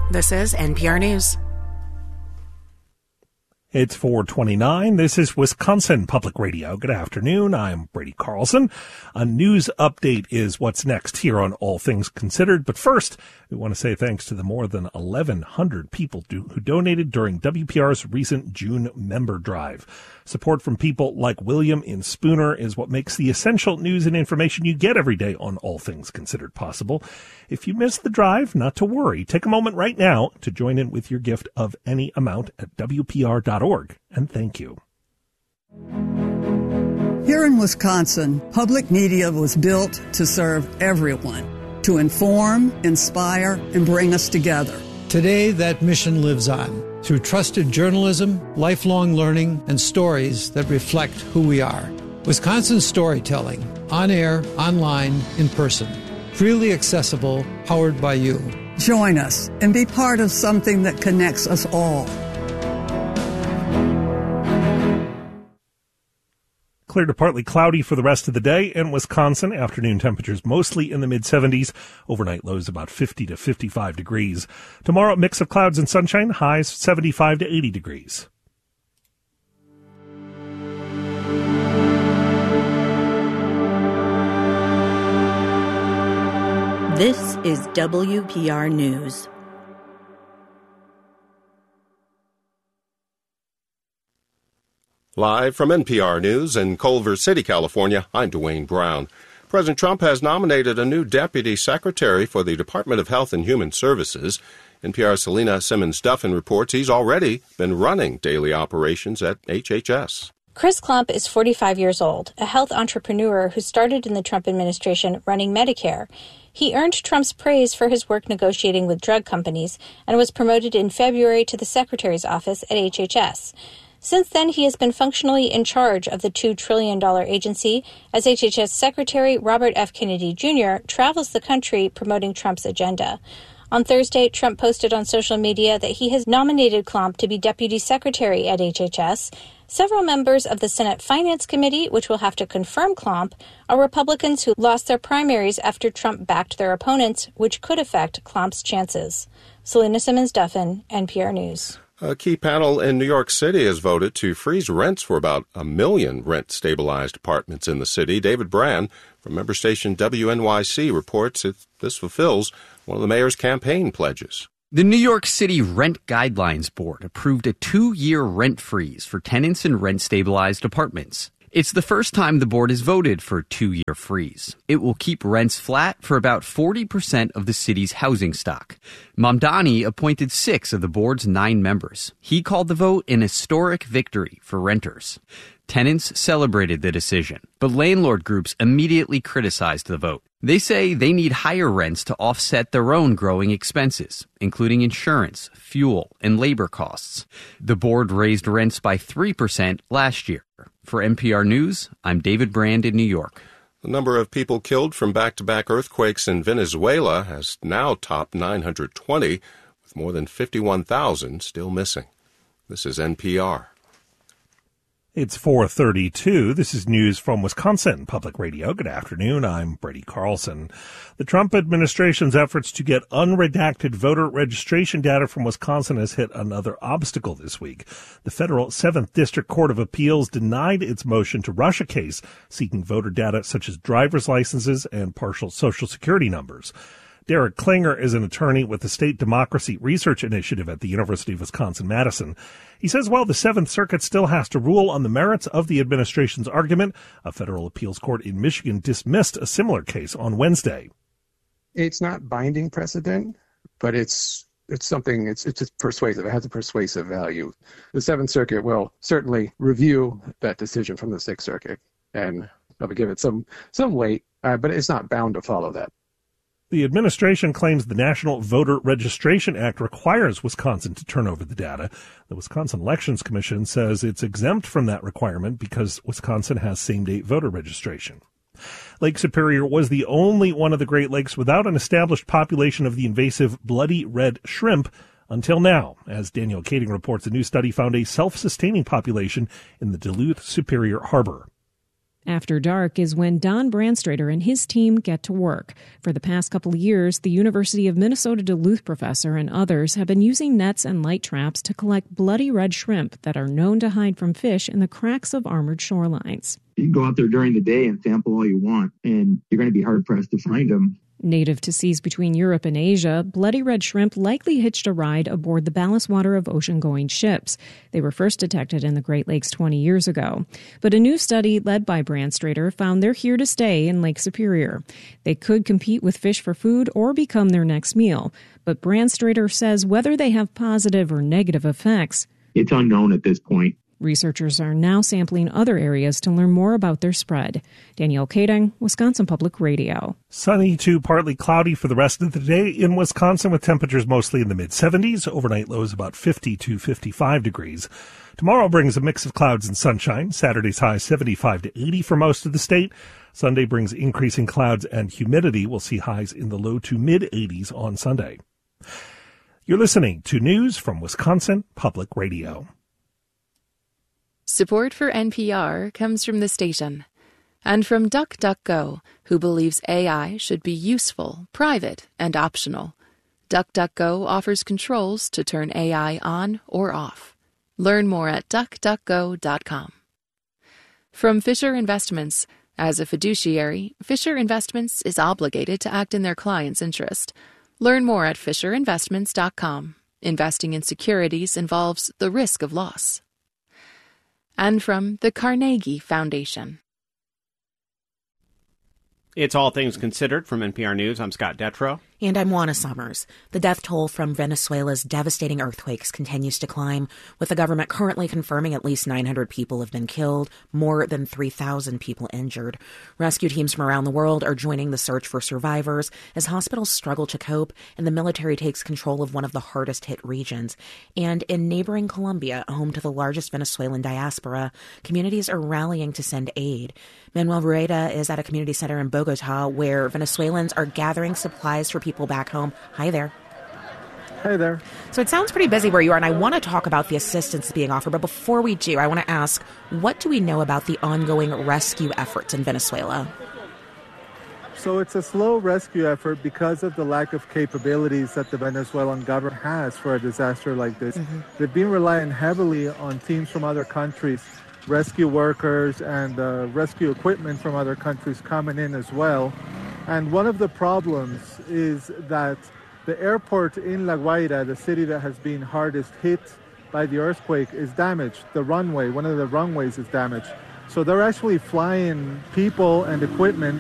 This is NPR News. It's 4:29. This is Wisconsin Public Radio. Good afternoon. I'm Brady Carlson. A news update is what's next here on All Things Considered. But first, we want to say thanks to the more than 1,100 people who donated during WPR's recent June member drive. Support from people like William in Spooner is what makes the essential news and information you get every day on All Things Considered possible. If you missed the drive, not to worry. Take a moment right now to join in with your gift of any amount at WPR.org. And thank you. Here in Wisconsin, public media was built to serve everyone, to inform, inspire, and bring us together. Today, that mission lives on through trusted journalism, lifelong learning, and stories that reflect who we are. Wisconsin storytelling, on air, online, in person. Freely accessible, powered by you. Join us and be part of something that connects us all. Clear to partly cloudy for the rest of the day in Wisconsin. Afternoon temperatures mostly in the mid-70s. Overnight lows about 50 to 55 degrees. Tomorrow, mix of clouds and sunshine. Highs 75 to 80 degrees. This is WPR News. Live from NPR News in Culver City, California, I'm Dwayne Brown. President Trump has nominated a new deputy secretary for the Department of Health and Human Services. NPR's Selena Simmons-Duffin reports he's already been running daily operations at HHS. Chris Klump is 45 years old, a health entrepreneur who started in the Trump administration running Medicare. He earned Trump's praise for his work negotiating with drug companies and was promoted in February to the secretary's office at HHS. Since then, he has been functionally in charge of the $2 trillion agency as HHS Secretary Robert F. Kennedy Jr. travels the country promoting Trump's agenda. On Thursday, Trump posted on social media that he has nominated Klump to be deputy secretary at HHS. Several members of the Senate Finance Committee, which will have to confirm Klump, are Republicans who lost their primaries after Trump backed their opponents, which could affect Klump's chances. Selena Simmons-Duffin, NPR News. A key panel in New York City has voted to freeze rents for about 1 million rent-stabilized apartments in the city. David Brand from member station WNYC reports that this fulfills one of the mayor's campaign pledges. The New York City Rent Guidelines Board approved a 2-year rent freeze for tenants in rent-stabilized apartments. It's the first time the board has voted for a 2-year freeze. It will keep rents flat for about 40% of the city's housing stock. Mamdani appointed 6 of the board's 9 members. He called the vote an historic victory for renters. Tenants celebrated the decision, but landlord groups immediately criticized the vote. They say they need higher rents to offset their own growing expenses, including insurance, fuel, and labor costs. The board raised rents by 3% last year. For NPR News, I'm David Brand in New York. The number of people killed from back-to-back earthquakes in Venezuela has now topped 920, with more than 51,000 still missing. This is NPR. It's 4:32. This is news from Wisconsin Public Radio. Good afternoon. I'm Brady Carlson. The Trump administration's efforts to get unredacted voter registration data from Wisconsin has hit another obstacle this week. The federal 7th District Court of Appeals denied its motion to rush a case seeking voter data such as driver's licenses and partial Social Security numbers. Derek Klinger is an attorney with the State Democracy Research Initiative at the University of Wisconsin-Madison. He says while the 7th Circuit still has to rule on the merits of the administration's argument, a federal appeals court in Michigan dismissed a similar case on Wednesday. It's not binding precedent, but it's something, it's just persuasive. It has a persuasive value. The 7th Circuit will certainly review that decision from the 6th Circuit and probably give it some weight, but it's not bound to follow that. The administration claims the National Voter Registration Act requires Wisconsin to turn over the data. The Wisconsin Elections Commission says it's exempt from that requirement because Wisconsin has same-day voter registration. Lake Superior was the only one of the Great Lakes without an established population of the invasive bloody red shrimp until now. As Daniel Kading reports, a new study found a self-sustaining population in the Duluth Superior Harbor. After dark is when Don Branstrader and his team get to work. For the past couple of years, the University of Minnesota Duluth professor and others have been using nets and light traps to collect bloody red shrimp that are known to hide from fish in the cracks of armored shorelines. You can go out there during the day and sample all you want, and you're going to be hard-pressed to find them. Native to seas between Europe and Asia, bloody red shrimp likely hitched a ride aboard the ballast water of ocean-going ships. They were first detected in the Great Lakes 20 years ago. But a new study led by Branstrader found they're here to stay in Lake Superior. They could compete with fish for food or become their next meal. But Branstrader says whether they have positive or negative effects, it's unknown at this point. Researchers are now sampling other areas to learn more about their spread. Danielle Kading, Wisconsin Public Radio. Sunny to partly cloudy for the rest of the day in Wisconsin, with temperatures mostly in the mid-70s. Overnight lows about 50 to 55 degrees. Tomorrow brings a mix of clouds and sunshine. Saturday's high 75 to 80 for most of the state. Sunday brings increasing clouds and humidity. We'll see highs in the low to mid-80s on Sunday. You're listening to news from Wisconsin Public Radio. Support for NPR comes from the station and from DuckDuckGo, who believes AI should be useful, private, and optional. DuckDuckGo offers controls to turn AI on or off. Learn more at duckduckgo.com. From Fisher Investments. As a fiduciary, Fisher Investments is obligated to act in their client's interest. Learn more at fisherinvestments.com. Investing in securities involves the risk of loss. And from the Carnegie Foundation. It's All Things Considered from NPR News. I'm Scott Detrow. And I'm Juana Summers. The death toll from Venezuela's devastating earthquakes continues to climb, with the government currently confirming at least 900 people have been killed, more than 3,000 people injured. Rescue teams from around the world are joining the search for survivors as hospitals struggle to cope and the military takes control of one of the hardest hit regions. And in neighboring Colombia, home to the largest Venezuelan diaspora, communities are rallying to send aid. Manuel Rueda is at a community center in Bogota where Venezuelans are gathering supplies for people back home. Hi there. Hi there. So it sounds pretty busy where you are, and I want to talk about the assistance being offered. But before we do, I want to ask, what do we know about the ongoing rescue efforts in Venezuela? So it's a slow rescue effort because of the lack of capabilities that the Venezuelan government has for a disaster like this. They've been relying heavily on teams from other countries, rescue workers and rescue equipment from other countries coming in as well. And one of the problems is that the airport in La Guaira, the city that has been hardest hit by the earthquake, is damaged. The runway, one of the runways is damaged. So they're actually flying people and equipment